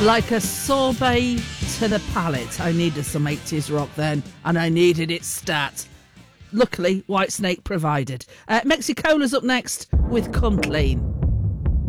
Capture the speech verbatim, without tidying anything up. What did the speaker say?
Like a sorbet to the palate. I needed some eighties rock then, and I needed it stat. Luckily, Whitesnake provided. Uh, Mexicola's up next with Come Clean.